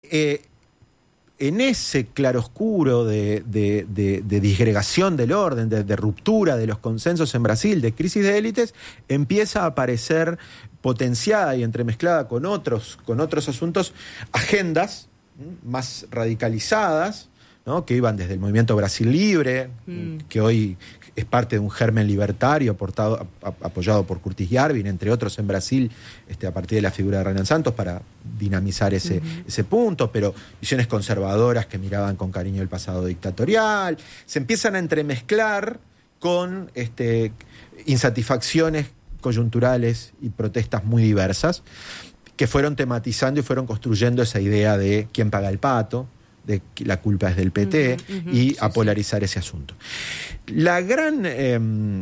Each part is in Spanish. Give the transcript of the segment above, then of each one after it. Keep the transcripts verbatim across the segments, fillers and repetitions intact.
Eh, en ese claroscuro de, de, de, de disgregación del orden, de, de ruptura de los consensos en Brasil, de crisis de élites, empieza a aparecer potenciada y entremezclada con otros, con otros asuntos, agendas más radicalizadas, ¿no? Que iban desde el movimiento Brasil Libre, mm. que hoy es parte de un germen libertario aportado, a, a, apoyado por Curtis Yarvin, entre otros en Brasil, este, a partir de la figura de Renan Santos, para dinamizar ese, uh-huh. ese punto, pero visiones conservadoras que miraban con cariño el pasado dictatorial, se empiezan a entremezclar con este, insatisfacciones coyunturales y protestas muy diversas, que fueron tematizando y fueron construyendo esa idea de quién paga el pato, de que la culpa es del P T, uh-huh, uh-huh, y sí, a polarizar sí. ese asunto. La gran, eh,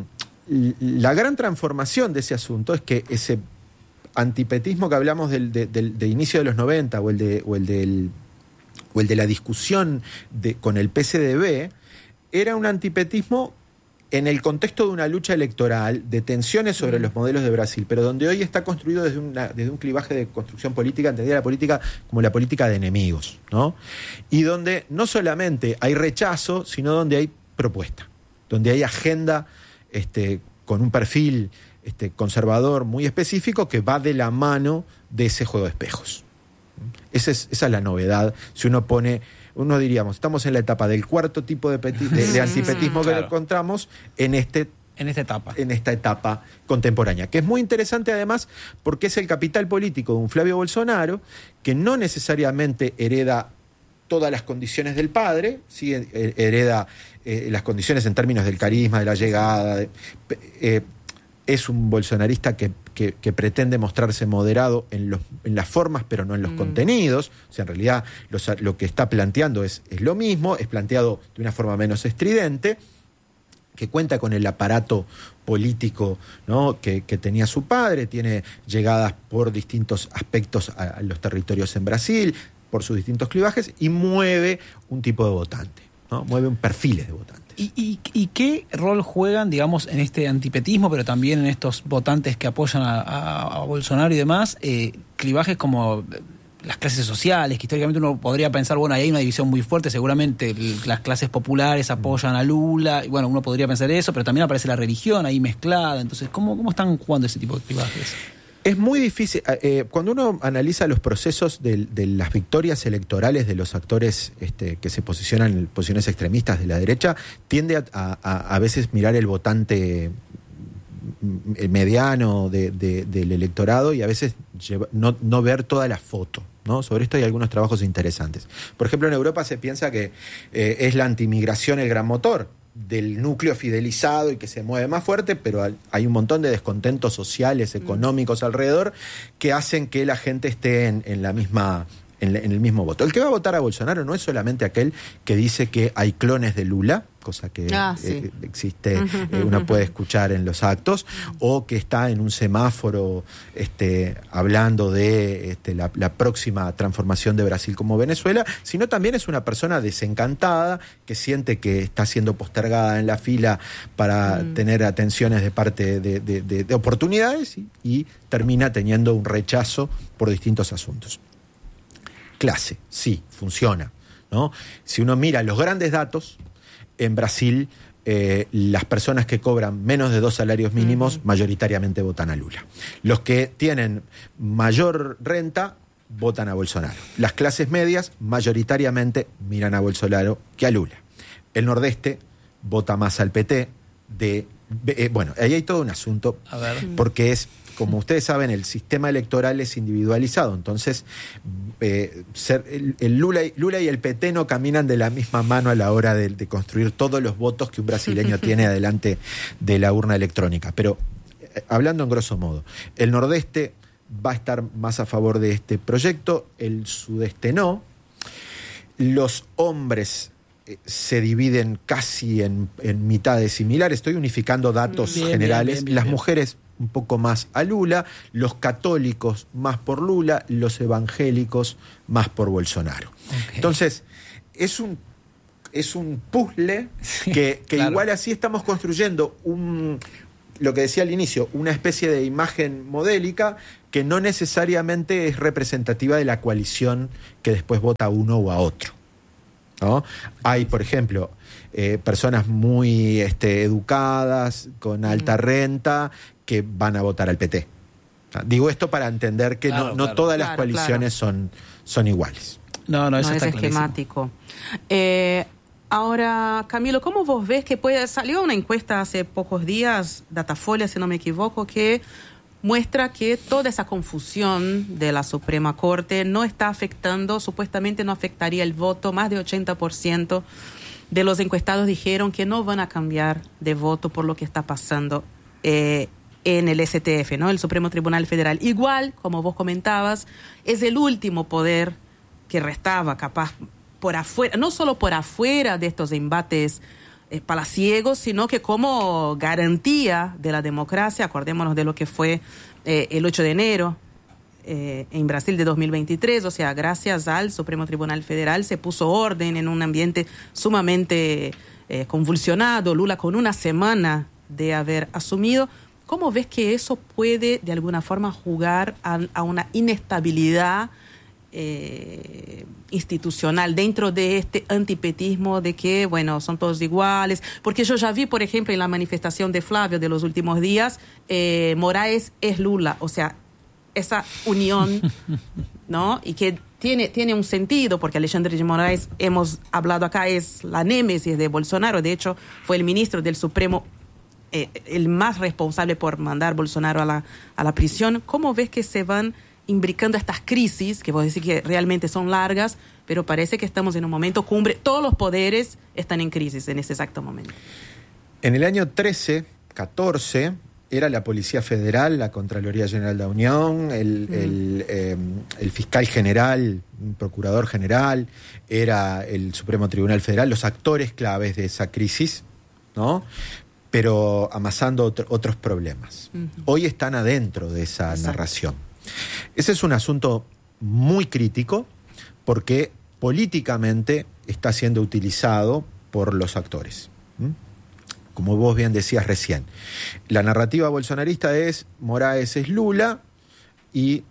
la gran transformación de ese asunto es que ese antipetismo que hablamos del, de, del, de inicio de los noventa o el de, o el del, o el de la discusión de, con el P S D B era un antipetismo en el contexto de una lucha electoral, de tensiones sobre mm. los modelos de Brasil, pero donde hoy está construido desde, una, desde un clivaje de construcción política, entendida la política como la política de enemigos, ¿no? Y donde no solamente hay rechazo, sino donde hay propuesta, donde hay agenda este, con un perfil este, conservador muy específico que va de la mano de ese juego de espejos. Esa es, esa es la novedad. Si uno pone... Uno diríamos, estamos en la etapa del cuarto tipo de, peti- de, de antipetismo claro. que encontramos en este en esta etapa en esta etapa contemporánea, que es muy interesante además porque es el capital político de un Flavio Bolsonaro que no necesariamente hereda todas las condiciones del padre, sí hereda eh, las condiciones en términos del carisma, de la llegada, de, eh, es un bolsonarista que, que, que pretende mostrarse moderado en, los, en las formas, pero no en los mm. contenidos. O sea, en realidad los, lo que está planteando es, es lo mismo, es planteado de una forma menos estridente, que cuenta con el aparato político, ¿no? que, que tenía su padre, tiene llegadas por distintos aspectos a, a los territorios en Brasil, por sus distintos clivajes, y mueve un tipo de votante, ¿no? Mueve un perfiles de votantes. ¿Y, y, ¿Y qué rol juegan, digamos, en este antipetismo, pero también en estos votantes que apoyan a, a, a Bolsonaro y demás, eh, clivajes como las clases sociales, que históricamente uno podría pensar, bueno, ahí hay una división muy fuerte, seguramente las clases populares apoyan a Lula, y bueno, uno podría pensar eso, pero también aparece la religión ahí mezclada, entonces, ¿cómo, cómo están jugando ese tipo de clivajes? Es muy difícil, eh, cuando uno analiza los procesos de, de las victorias electorales de los actores este, que se posicionan en posiciones extremistas de la derecha, tiende a, a, a veces mirar el votante mediano de, de, del electorado y a veces lleva, no, no ver toda la foto, ¿no? Sobre esto hay algunos trabajos interesantes. Por ejemplo, en Europa se piensa que eh, es la antimigración el gran motor del núcleo fidelizado y que se mueve más fuerte, pero hay un montón de descontentos sociales, económicos alrededor que hacen que la gente esté en, en la misma en, en el mismo voto. El que va a votar a Bolsonaro no es solamente aquel que dice que hay clones de Lula, cosa que ah, sí. eh, existe, eh, uno puede escuchar en los actos, o que está en un semáforo este, hablando de este, la, la próxima transformación de Brasil como Venezuela, sino también es una persona desencantada que siente que está siendo postergada en la fila para mm. tener atenciones de parte de, de, de, de oportunidades y, y termina teniendo un rechazo por distintos asuntos. Clase, sí, funciona, ¿no? Si uno mira los grandes datos, en Brasil eh, las personas que cobran menos de dos salarios mínimos uh-huh. mayoritariamente votan a Lula. Los que tienen mayor renta votan a Bolsonaro. Las clases medias mayoritariamente miran a Bolsonaro que a Lula. El Nordeste vota más al P T. De, eh, bueno, ahí hay todo un asunto, a ver. Porque es... Como ustedes saben, el sistema electoral es individualizado, entonces eh, ser, el, el Lula, y, Lula y el P T no caminan de la misma mano a la hora de, de construir todos los votos que un brasileño tiene adelante de la urna electrónica. Pero eh, hablando en grosso modo, el Nordeste va a estar más a favor de este proyecto, el Sudeste no. Los hombres eh, se dividen casi en, en mitades similares, estoy unificando datos bien, generales, bien, bien, bien, las bien. Mujeres un poco más a Lula, los católicos más por Lula, los evangélicos más por Bolsonaro. Okay. Entonces, es un, es un puzzle sí, que, que claro. igual así estamos construyendo un, lo que decía al inicio, una especie de imagen modélica, que no necesariamente es representativa de la coalición que después vota a uno o a otro, ¿no? Hay, por ejemplo, eh, personas muy este, educadas, con alta renta, que van a votar al P T. Digo esto para entender que claro, no, no claro. todas las claro, coaliciones claro. Son, son iguales. No, no, eso no está es esquemático. Eh, ahora, Camilo, ¿cómo vos ves que puede... Salió una encuesta hace pocos días, Datafolha, si no me equivoco, que muestra que toda esa confusión de la Suprema Corte no está afectando, supuestamente no afectaría el voto. Más de ochenta por ciento de los encuestados dijeron que no van a cambiar de voto por lo que está pasando eh, en el S T F, ¿no? El Supremo Tribunal Federal. Igual, como vos comentabas, es el último poder que restaba, capaz, por afuera, no solo por afuera de estos embates eh, palaciegos, sino que como garantía de la democracia. Acordémonos de lo que fue eh, el ocho de enero eh, en Brasil de dos mil veintitrés, o sea, gracias al Supremo Tribunal Federal se puso orden en un ambiente sumamente eh, convulsionado, Lula con una semana de haber asumido. ¿Cómo ves que eso puede de alguna forma jugar a, a una inestabilidad Eh, institucional dentro de este antipetismo de que, bueno, son todos iguales? Porque yo ya vi, por ejemplo, en la manifestación de Flávio de los últimos días, eh, Moraes es Lula, o sea, esa unión, ¿no? Y que tiene, tiene un sentido, porque Alexandre de Moraes, hemos hablado acá, es la némesis de Bolsonaro. De hecho, fue el ministro del Supremo eh, el más responsable por mandar Bolsonaro a la, a la prisión. ¿Cómo ves que se van imbricando estas crisis, que vos decís que realmente son largas, pero parece que estamos en un momento cumbre? Todos los poderes están en crisis en ese exacto momento. En el año trece, catorce, era la Policía Federal, la Contraloría General de la Unión, el, mm. el, eh, el Fiscal General, un Procurador General, era el Supremo Tribunal Federal, los actores claves de esa crisis, ¿no? Pero amasando otro, otros problemas. Uh-huh. Hoy están adentro de esa Exacto. narración. Ese es un asunto muy crítico porque políticamente está siendo utilizado por los actores. ¿Mm? Como vos bien decías recién, la narrativa bolsonarista es Moraes es Lula y,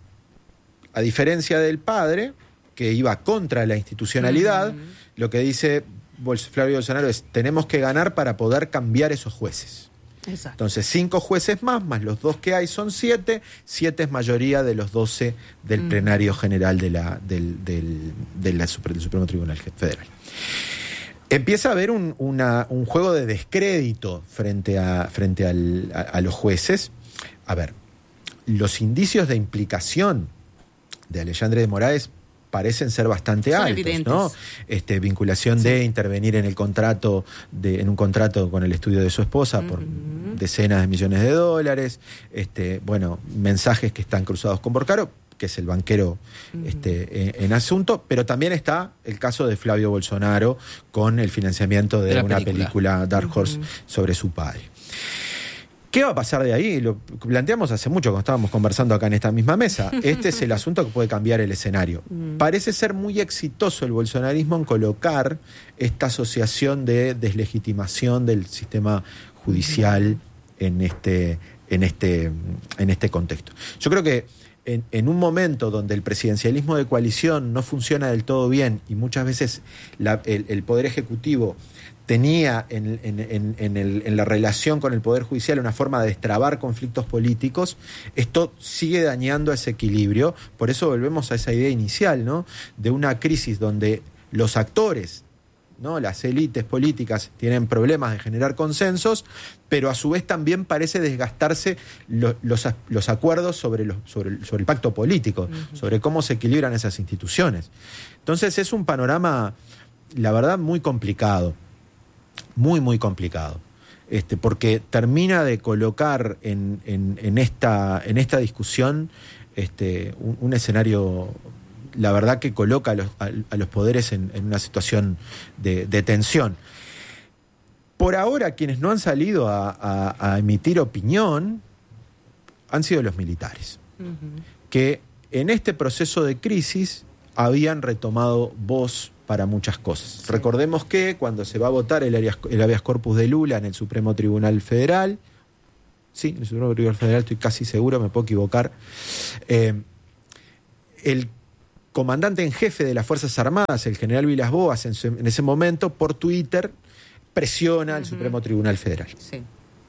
a diferencia del padre, que iba contra la institucionalidad, uh-huh. lo que dice Flavio Bolsonaro es: tenemos que ganar para poder cambiar esos jueces. Exacto. Entonces, cinco jueces más, más los dos que hay son siete. Siete es mayoría de los doce del mm. plenario general de la, del, del, de la Super, del Supremo Tribunal Federal. Empieza a haber un, una, un juego de descrédito frente, a, frente al, a, a los jueces. A ver, los indicios de implicación de Alexandre de Moraes parecen ser bastante Son altos, evidentes. ¿no? Este, vinculación sí. de intervenir en el contrato, de, en un contrato con el estudio de su esposa uh-huh. por decenas de millones de dólares, este, bueno, mensajes que están cruzados con Porcaro, que es el banquero uh-huh. este, en, en asunto, pero también está el caso de Flavio Bolsonaro con el financiamiento de, de una película, película Dark Horse uh-huh. sobre su padre. ¿Qué va a pasar de ahí? Lo planteamos hace mucho cuando estábamos conversando acá en esta misma mesa. Este es el asunto que puede cambiar el escenario. Mm. Parece ser muy exitoso el bolsonarismo en colocar esta asociación de deslegitimación del sistema judicial mm. en este, en este, en este contexto. Yo creo que en, en un momento donde el presidencialismo de coalición no funciona del todo bien y muchas veces la, el, el Poder Ejecutivo tenía en, en, en, en, el, en la relación con el Poder Judicial una forma de destrabar conflictos políticos, esto sigue dañando ese equilibrio. Por eso volvemos a esa idea inicial, ¿no? De una crisis donde los actores, ¿no? Las élites políticas tienen problemas de generar consensos, pero a su vez también parece desgastarse lo, los, los acuerdos sobre, los, sobre, el, sobre el pacto político, uh-huh. sobre cómo se equilibran esas instituciones. Entonces es un panorama, la verdad, muy complicado. Muy, muy complicado, este, porque termina de colocar en, en, en, esta, en esta discusión este, un, un escenario, la verdad que coloca a los, a, a los poderes en, en una situación de, de tensión. Por ahora, quienes no han salido a, a, a emitir opinión han sido los militares, uh-huh. que en este proceso de crisis habían retomado voz para muchas cosas. Sí. Recordemos que cuando se va a votar el, el habeas corpus de Lula en el Supremo Tribunal Federal, sí, el Supremo Tribunal Federal, estoy casi seguro, me puedo equivocar. Eh, el comandante en jefe de las Fuerzas Armadas, el general Vilas Boas, en, su, en ese momento, por Twitter, presiona al uh-huh. Supremo Tribunal Federal. Sí.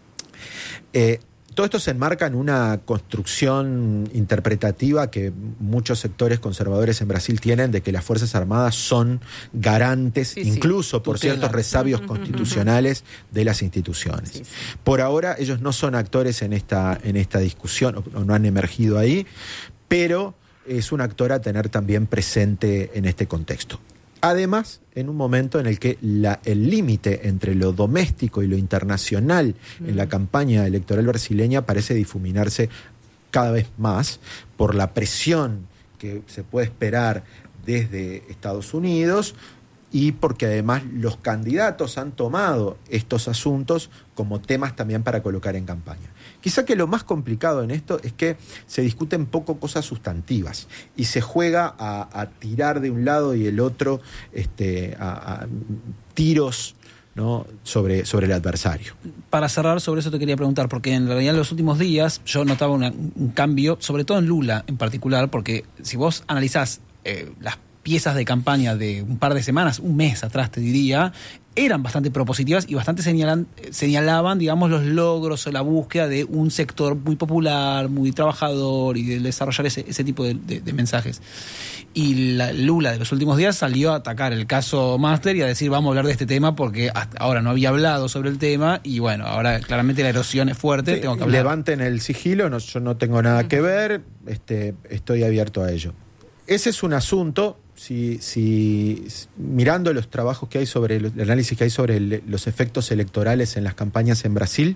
Eh, todo esto se enmarca en una construcción interpretativa que muchos sectores conservadores en Brasil tienen de que las Fuerzas Armadas son garantes, sí, incluso sí, por tutela. Ciertos resabios uh-huh. constitucionales de las instituciones. Sí, sí. Por ahora ellos no son actores en esta, en esta discusión, o no han emergido ahí, pero es un actor a tener también presente en este contexto. Además, en un momento en el que la, el límite entre lo doméstico y lo internacional mm. en la campaña electoral brasileña parece difuminarse cada vez más por la presión que se puede esperar desde Estados Unidos y porque además los candidatos han tomado estos asuntos como temas también para colocar en campaña. Quizá que lo más complicado en esto es que se discuten poco cosas sustantivas y se juega a, a tirar de un lado y el otro este, a, a tiros, ¿no? sobre, sobre el adversario. Para cerrar, sobre eso te quería preguntar, porque en realidad en los últimos días yo notaba una, un cambio, sobre todo en Lula en particular, porque si vos analizás eh, las piezas de campaña de un par de semanas, un mes atrás te diría, eran bastante propositivas y bastante señalan, señalaban, digamos, los logros o la búsqueda de un sector muy popular, muy trabajador y de desarrollar ese, ese tipo de, de, de mensajes. Y la Lula de los últimos días salió a atacar el caso Master y a decir vamos a hablar de este tema porque hasta ahora no había hablado sobre el tema y bueno, ahora claramente la erosión es fuerte, sí, tengo que hablar. Levanten el sigilo, no, yo no tengo nada que ver, este, estoy abierto a ello. Ese es un asunto. Si, si mirando los trabajos que hay sobre el análisis que hay sobre el, los efectos electorales en las campañas en Brasil,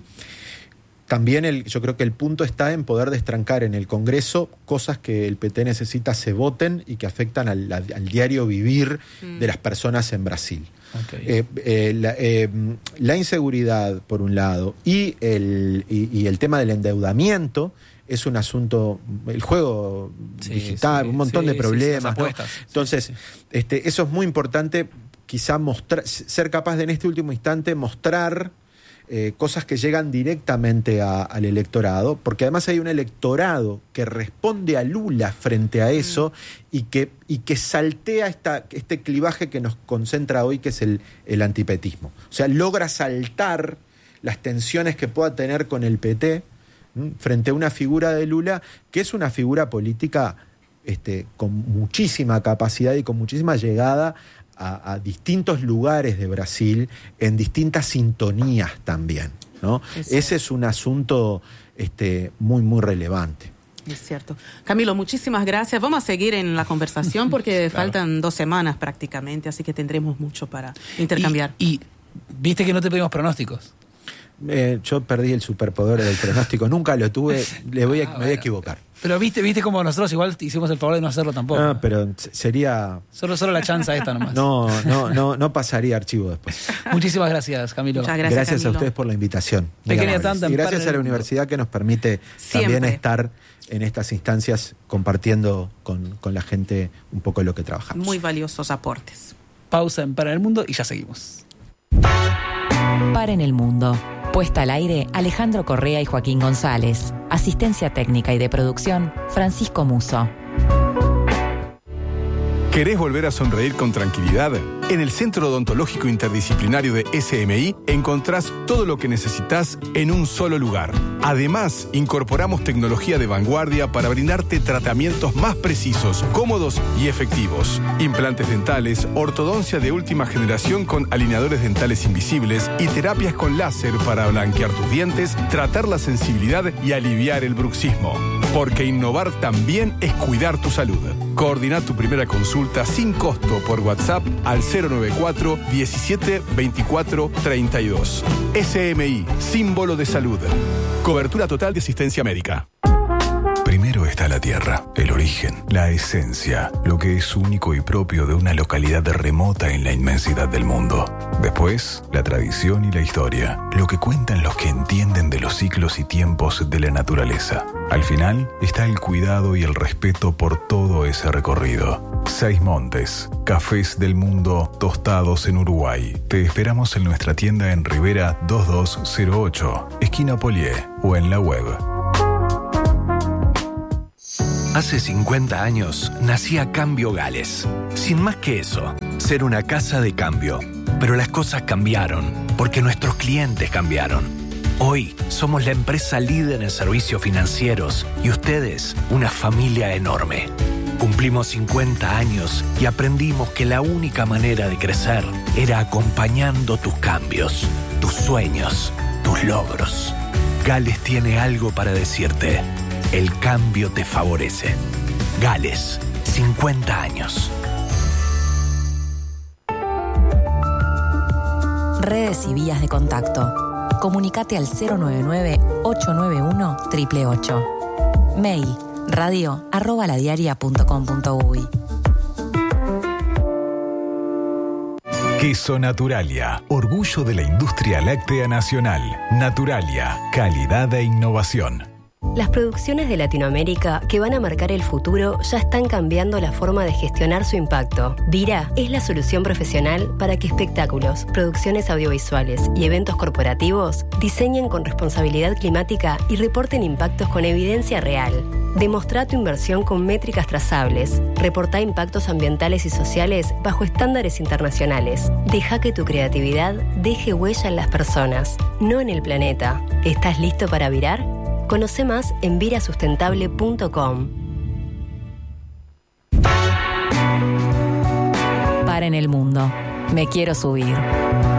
también el, yo creo que el punto está en poder destrancar en el Congreso cosas que el P T necesita se voten y que afectan al, al, al diario vivir mm. de las personas en Brasil. Okay. Eh, eh, la, eh, la inseguridad, por un lado, y el, y, y el tema del endeudamiento es un asunto, el juego sí, digital, sí, un montón sí, de problemas, sí, ¿no? Entonces, sí, sí. Este, eso es muy importante, quizá mostrar, ser capaz de en este último instante mostrar eh, cosas que llegan directamente a, al electorado, porque además hay un electorado que responde a Lula frente a eso mm. y que, y que saltea esta, este clivaje que nos concentra hoy, que es el, el antipetismo. O sea, logra saltar las tensiones que pueda tener con el P T frente a una figura de Lula que es una figura política este, con muchísima capacidad y con muchísima llegada a, a distintos lugares de Brasil en distintas sintonías también, ¿no? Es Ese es un asunto este, muy, muy relevante. Es cierto. Camilo, muchísimas gracias. Vamos a seguir en la conversación porque claro. faltan dos semanas prácticamente, así que tendremos mucho para intercambiar. Y, y viste que no te pedimos pronósticos. Eh, yo perdí el superpoder del pronóstico, nunca lo tuve, le voy a, ah, me voy a equivocar. Pero viste, viste como nosotros igual hicimos el favor de no hacerlo tampoco. No, pero sería... Solo, solo la chance esta nomás. No, no, no, no pasaría archivo después. Muchísimas gracias, Camilo. Muchas gracias, gracias Camilo. a ustedes por la invitación. Te quería tanto. Y gracias a la universidad que nos permite Siempre. también estar en estas instancias compartiendo con, con la gente un poco de lo que trabajamos. Muy valiosos aportes. Pausa en Para en el Mundo y ya seguimos. Para en el Mundo. Puesta al aire, Alejandro Correa y Joaquín González. Asistencia técnica y de producción, Francisco Musso. ¿Querés volver a sonreír con tranquilidad? En el Centro Odontológico Interdisciplinario de S M I encontrás todo lo que necesitas en un solo lugar. Además, incorporamos tecnología de vanguardia para brindarte tratamientos más precisos, cómodos y efectivos. Implantes dentales, ortodoncia de última generación con alineadores dentales invisibles y terapias con láser para blanquear tus dientes, tratar la sensibilidad y aliviar el bruxismo. Porque innovar también es cuidar tu salud. Coordina tu primera consulta sin costo por WhatsApp al cero nueve cuatro, diecisiete, veinticuatro, treinta y dos. S M I, símbolo de salud. Cobertura total de asistencia médica. Primero está la tierra, el origen, la esencia, lo que es único y propio de una localidad remota en la inmensidad del mundo. Después, la tradición y la historia, lo que cuentan los que entienden de los ciclos y tiempos de la naturaleza. Al final está el cuidado y el respeto por todo ese recorrido. Seis Montes, cafés del mundo tostados en Uruguay. Te esperamos en nuestra tienda en Rivera dos dos cero ocho, esquina Polié, o en la web. Hace cincuenta años nacía Cambio Gales. Sin más que eso, ser una casa de cambio. Pero las cosas cambiaron, porque nuestros clientes cambiaron. Hoy somos la empresa líder en servicios financieros y ustedes una familia enorme. Cumplimos cincuenta años y aprendimos que la única manera de crecer era acompañando tus cambios, tus sueños, tus logros. Gales tiene algo para decirte. El cambio te favorece. Gales, cincuenta años. Redes y vías de contacto. Comunicate al cero nueve nueve, ocho nueve uno, ocho ocho ocho. Mail radio arroba ladiaria punto com punto uy. Queso Naturalia, orgullo de la industria láctea nacional. Naturalia, calidad e innovación. Las producciones de Latinoamérica que van a marcar el futuro ya están cambiando la forma de gestionar su impacto. Vira es la solución profesional para que espectáculos, producciones audiovisuales y eventos corporativos diseñen con responsabilidad climática y reporten impactos con evidencia real. Demostrá tu inversión con métricas trazables. Reportá impactos ambientales y sociales bajo estándares internacionales. Deja que tu creatividad deje huella en las personas, no en el planeta. ¿Estás listo para virar? Conoce más en vira sustentable punto com. Para en el mundo. Me quiero subir.